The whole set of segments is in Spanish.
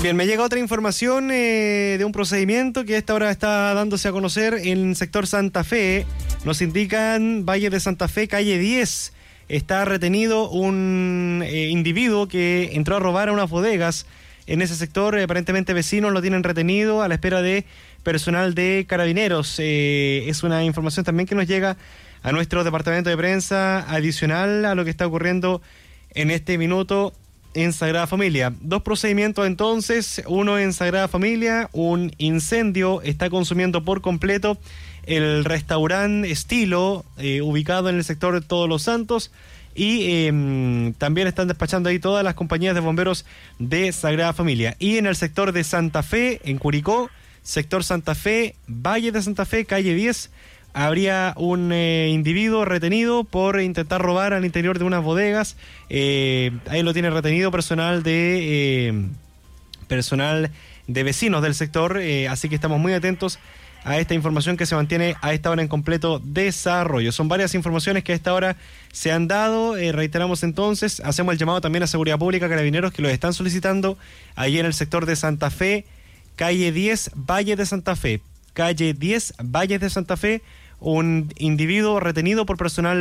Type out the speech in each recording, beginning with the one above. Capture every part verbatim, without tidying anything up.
Bien, me llega otra información eh, de un procedimiento que a esta hora está dándose a conocer en el sector Santa Fe. Nos indican Valle de Santa Fe, calle diez. Está retenido un eh, individuo que entró a robar a unas bodegas en ese sector. Eh, aparentemente vecinos lo tienen retenido a la espera de personal de Carabineros. Eh, es una información también que nos llega a nuestro departamento de prensa, adicional a lo que está ocurriendo en este minuto en Sagrada Familia. Dos procedimientos entonces, uno en Sagrada Familia, un incendio está consumiendo por completo el restaurante Estilo, eh, ubicado en el sector de Todos los Santos, y eh, también están despachando ahí todas las compañías de bomberos de Sagrada Familia. Y en el sector de Santa Fe, en Curicó, sector Santa Fe, Valle de Santa Fe, calle diez, habría un eh, individuo retenido por intentar robar al interior de unas bodegas. Eh, ahí lo tiene retenido personal de eh, personal de vecinos del sector, eh, así que estamos muy atentos a esta información que se mantiene a esta hora en completo desarrollo. Son varias informaciones que a esta hora se han dado. Eh, reiteramos entonces, hacemos el llamado también a Seguridad Pública, Carabineros, que los están solicitando ahí en el sector de Santa Fe, calle diez, Valle de Santa Fe. Calle diez, Valle de Santa Fe, un individuo retenido por personal,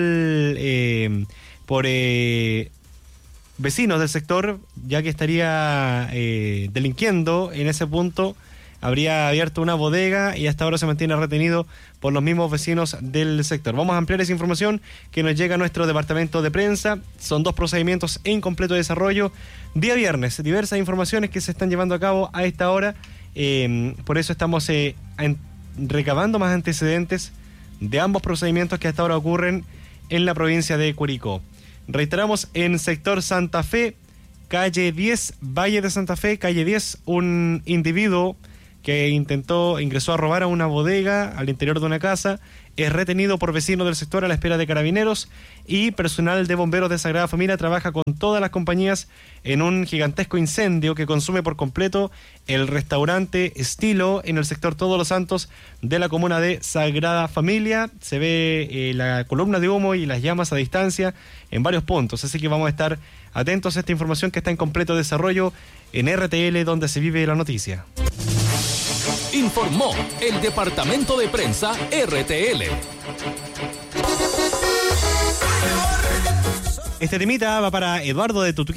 eh, por eh, vecinos del sector, ya que estaría eh, delinquiendo en ese punto. Habría abierto una bodega y hasta ahora se mantiene retenido por los mismos vecinos del sector. Vamos a ampliar esa información que nos llega a nuestro departamento de prensa. Son dos procedimientos en completo desarrollo. Día viernes, diversas informaciones que se están llevando a cabo a esta hora. Eh, por eso estamos eh, en, recabando más antecedentes de ambos procedimientos que hasta ahora ocurren en la provincia de Curicó. Reiteramos, en sector Santa Fe, calle diez, Valle de Santa Fe, calle diez, un individuo que intentó, ingresó a robar a una bodega al interior de una casa, es retenido por vecinos del sector a la espera de Carabineros, y personal de bomberos de Sagrada Familia trabaja con todas las compañías en un gigantesco incendio que consume por completo el restaurante Estilo en el sector Todos los Santos de la comuna de Sagrada Familia. Se ve eh, la columna de humo y las llamas a distancia en varios puntos, así que vamos a estar atentos a esta información que está en completo desarrollo en R T L, donde se vive la noticia. Informó el departamento de prensa R T L. Este temita va para Eduardo de Tutuquí.